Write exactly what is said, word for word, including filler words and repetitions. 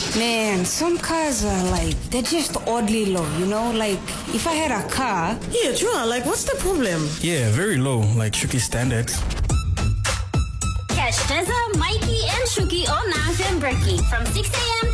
Man, some cars are like, they're just oddly low, you know? Like, if I had a car... Yeah, true. Like, what's the problem? Yeah, very low, like Shuki standards. Catch Tessa, Mikey, and Shuki on nine F M Brekkie from six a.m.